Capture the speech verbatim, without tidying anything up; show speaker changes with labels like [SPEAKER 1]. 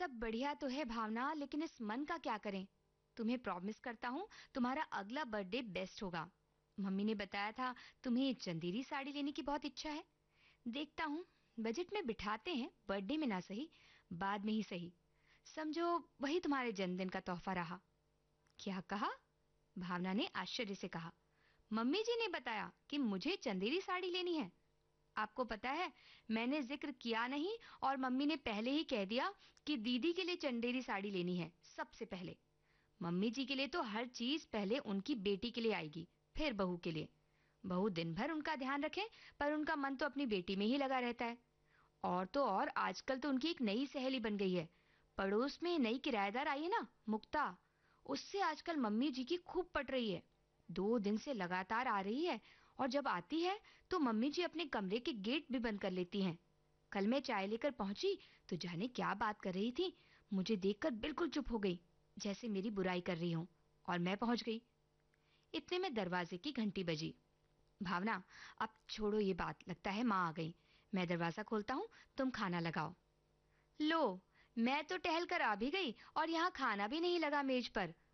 [SPEAKER 1] सब बढ़िया तो है भावना, लेकिन इस मन का क्या करें। तुम्हें प्रॉमिस करता हूँ तुम्हारा अगला बर्थडे बेस्ट होगा। मम्मी ने बताया था तुम्हें चंदेरी साड़ी लेने की बहुत इच्छा है। देखता हूँ बजट में बिठाते हैं, बर्थडे में ना सही बाद में ही सही। समझो वही तुम्हारे जन्मदिन का तोहफा रहा। क्या कहा? भावना ने आश्चर्य से कहा। मम्मी जी ने बताया कि मुझे चंदेरी साड़ी लेनी है। आपको पता है मैंने जिक्र किया नहीं और मम्मी ने पहले ही कह दिया कि दीदी के लिए चंदेरी साड़ी लेनी है सबसे पहले। मम्मी जी के लिए तो हर चीज पहले उनकी बेटी के लिए आएगी, फिर बहू के लिए। बहू दिन भर उनका ध्यान रखे पर उनका मन तो अपनी बेटी में ही लगा रहता है। और तो और आजकल तो उनकी एक नई सहेली बन गई है। पड़ोस में नई किराएदार आई है ना, मुक्ता, उससे आजकल मम्मी जी की खूब पट रही है। दो दिन से लगातार आ रही है और जब आती है तो मम्मी जी अपने कमरे के गेट भी बंद कर लेती हैं। कल मैं चाय लेकर पहुंची तो जाने क्या बात कर रही थी, मुझे देखकर बिल्कुल चुप हो गई, जैसे मेरी बुराई कर रही हूं। और मैं पहुंच गई। इतने में दरवाजे की घंटी बजी। भावना, अब छोड़ो ये बात, लगता है माँ आ गई। मैं दरवाजा खोलता हूँ, तुम खाना लगाओ। लो, मैं तो टहल कर आ भी गई और यहाँ खाना भी नहीं लगा मेज पर।